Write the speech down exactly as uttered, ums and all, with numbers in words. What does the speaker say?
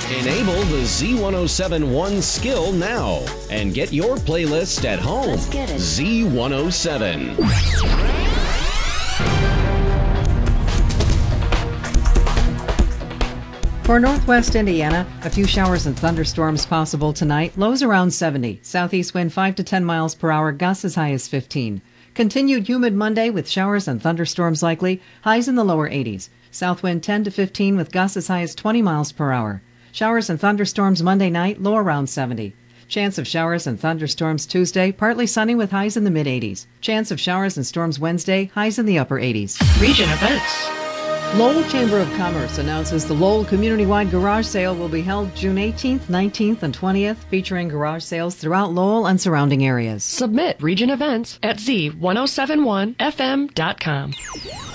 Enable the Z one oh seven One skill now and get your playlist at home. Let's get it. Z one oh seven. For northwest Indiana, a few showers and thunderstorms possible tonight. Lows around seventy. Southeast wind five to ten miles per hour. Gusts as high as fifteen. Continued humid Monday with showers and thunderstorms likely. Highs in the lower eighties. South wind ten to fifteen with gusts as high as twenty miles per hour. Showers and thunderstorms Monday night. Low around seventy. Chance of showers and thunderstorms Tuesday. Partly sunny with highs in the mid eighties. Chance of showers and storms Wednesday. Highs in the upper eighties. Region events. Lowell Chamber of Commerce announces the Lowell Community-Wide Garage Sale will be held June eighteenth, nineteenth, and twentieth, featuring garage sales throughout Lowell and surrounding areas. Submit region events at Z ten seventy-one F M dot com.